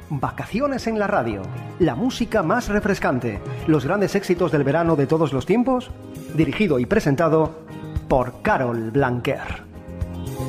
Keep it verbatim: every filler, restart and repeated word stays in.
Vacaciones en la radio, la música más refrescante, los grandes éxitos del verano de todos los tiempos, dirigido y presentado por Carol Blanquer.